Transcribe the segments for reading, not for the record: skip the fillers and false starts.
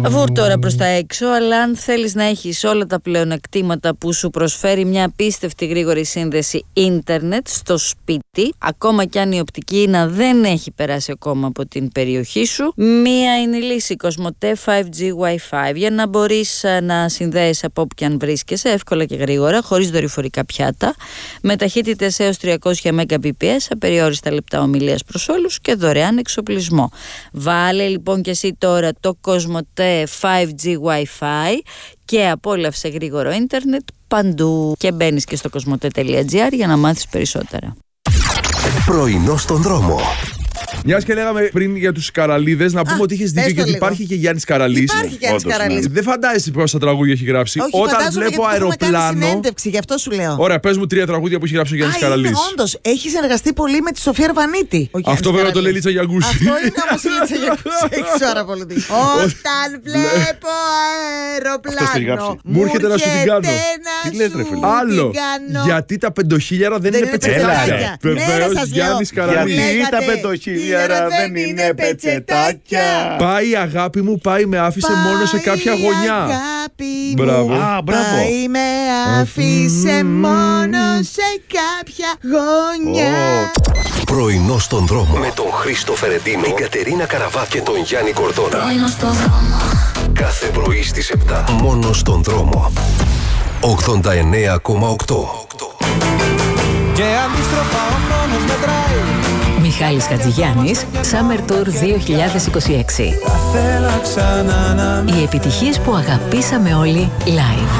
Αβούρ τώρα προς τα έξω, αλλά αν θέλεις να έχεις όλα τα πλεονεκτήματα που σου προσφέρει μια απίστευτη γρήγορη σύνδεση ίντερνετ στο σπίτι, ακόμα κι αν η οπτική ίνα δεν έχει περάσει ακόμα από την περιοχή σου, μία είναι η λύση. Κοσμοτέ 5G Wi-Fi, για να μπορείς να συνδέεσαι από όπου και αν βρίσκεσαι εύκολα και γρήγορα, χωρίς δορυφορικά πιάτα, με ταχύτητες έως 300 Mbps, απεριόριστα λεπτά ομιλίας προς όλους και δωρεάν εξοπλισμό. Βάλε λοιπόν και εσύ τώρα το Κοσμοτέ 5G Wi-Fi και απόλαυσε γρήγορο ίντερνετ παντού. Και μπαίνεις και στο κοσμοτέ.gr για να μάθεις περισσότερα. Πρωινό στον δρόμο. Μιας και λέγαμε πριν για τους Καραλίδες, να πούμε ότι είχες δίκιο γιατί υπάρχει και Γιάννης Καραλής. Υπάρχει Γιάννης Καραλής. Δεν φαντάζεσαι πόσα τραγούδια έχει γράψει. Όχι, όταν βλέπω αεροπλάνο. Κάνει συνέντευξη, γι' αυτό σου λέω. Ωραία, πες μου 3 τραγούδια που έχει γράψει ο Γιάννης Καραλής. Όντως, έχει συνεργαστεί πολύ με τη Σοφία Αρβανίτη. Αυτό βέβαια το λέει Λίτσα Γιαγκούση. Αυτό είναι όμως η Λίτσα Γιαγκούση. Έχει πάρα πολύ δίκιο. Όταν βλέπω αεροπλάνο. Μου έρχεται να σου την κάνω. Τι λες, ρε φίλε? Άλλο. Γιατί τα 5.000 δεν είναι πετσετάκια. Βεβαίως, Γιάννης Καραλής. Γιατί τα 5.000 δεν είναι πετσετάκια. Πάει η αγάπη μου, πάει με άφησε μόνο σε κάποια γωνιά. Μπράβο. Πάει με άφησε μόνο σε κάποια γωνιά. Πρωινό στον δρόμο. Με τον Χρήστο Φερεντίνο, την Κατερίνα Καραβά και τον Γιάννη Κορδόνα. Κάθε πρωί στις 7. Μόνο στον δρόμο. 89,8. Και αντίστροφα ο χρόνος μετράει. Μιχάλης Χατζηγιάννης, Summer Tour 2026. Οι επιτυχίες που αγαπήσαμε όλοι live.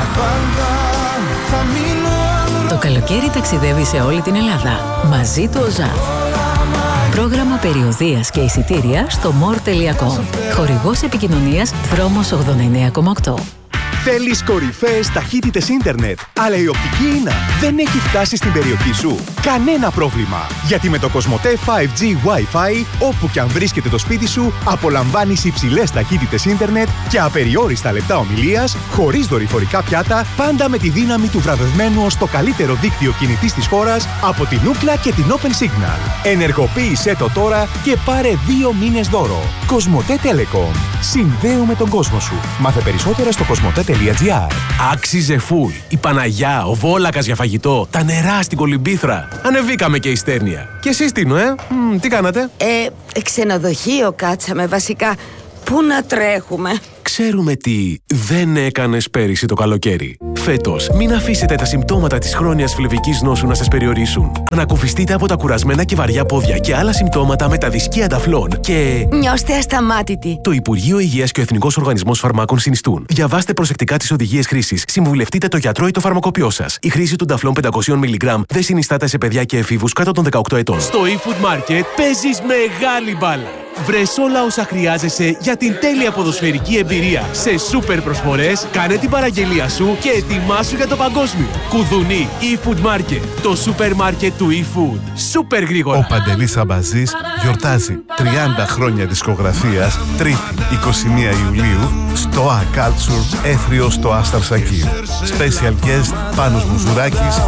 Το καλοκαίρι ταξιδεύει σε όλη την Ελλάδα. Μαζί του ο ΖΑΦ. Πρόγραμμα περιοδείας και εισιτήρια στο more.com. Χορηγός επικοινωνίας Δρόμος 89,8. Θέλεις κορυφαίες ταχύτητες ίντερνετ, αλλά η οπτική ίνα δεν έχει φτάσει στην περιοχή σου? Κανένα πρόβλημα! Γιατί με το Κοσμοτέ 5G Wi-Fi, όπου και αν βρίσκεται το σπίτι σου, απολαμβάνεις υψηλές ταχύτητες ίντερνετ και απεριόριστα λεπτά ομιλίας, χωρίς δορυφορικά πιάτα, πάντα με τη δύναμη του βραβευμένου ως το καλύτερο δίκτυο κινητής της χώρας από την Ookla και την Open Signal. Ενεργοποίησέ το τώρα και πάρε 2 μήνες δώρο. Κοσμοτέ Telecom. Συνδέουμε τον κόσμο σου. Μάθε περισσότερα στο κοσμοτέ.gr. Άξιζε φουλ. Η Παναγιά, ο Βόλακας για φαγητό, τα νερά στην Κολυμπήθρα. Ανεβήκαμε και η Στέρνια. Και εσείς Τίνο, τι κάνατε? Ξενοδοχείο κάτσαμε βασικά. Πού να τρέχουμε? Ξέρουμε τι δεν έκανες πέρυσι το καλοκαίρι. Φέτος, μην αφήσετε τα συμπτώματα της χρόνιας φλεβικής νόσου να σας περιορίσουν. Ανακουφιστείτε από τα κουρασμένα και βαριά πόδια και άλλα συμπτώματα με τα δισκία ταφλών και... Νιώστε ασταμάτητοι. Το Υπουργείο Υγείας και ο Εθνικός Οργανισμός Φαρμάκων συνιστούν. Διαβάστε προσεκτικά τις οδηγίες χρήσης. Συμβουλευτείτε το γιατρό ή το φαρμακοποιό σας. Η χρήση του ταφλών 500 mg δεν συνιστάται σε παιδιά και εφήβους κάτω των 18 ετών. Στο eFood Market παίζεις μεγάλη μπάλα. Βρες όλα όσα χρειάζεσαι για την τέλεια ποδοσφαιρική εμπειρία. Σε σούπερ προσφορές, κάνε την παραγγελία σου και ετοιμάσου για το παγκόσμιο. Κουδουνί eFood Market, το σούπερ μάρκετ του eFood. Σούπερ γρήγορα. Ο Παντελής Αμπαζής γιορτάζει 30 χρόνια δισκογραφίας, 3η 21 Ιουλίου, στο A Culture, Έθριο στο Άσταρ Σακί. Special guest Πάνος Μουζουράκης,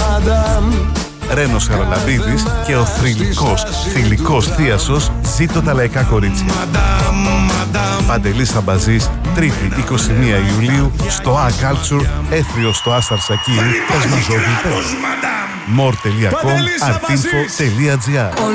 Ρένος Χαραλαμπίδης και ο θηλυκός Θίασος Ζήτω τα λαϊκά κορίτσια. Παντελής Αμπαζής, 3η 21 Ιουλίου, στο A Culture, Έθριο στο Άσταρ Σακί, Πεσμαζόβιλ. more.com, artinfo.gr.